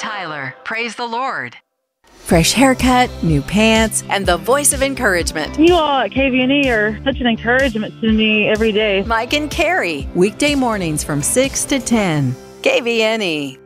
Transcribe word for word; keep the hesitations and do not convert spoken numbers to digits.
Tyler. Praise the Lord. Fresh haircut, new pants, and the voice of encouragement. You all at K V N E are such an encouragement to me every day. Mike and Carrie, weekday mornings from six to ten. K V N E.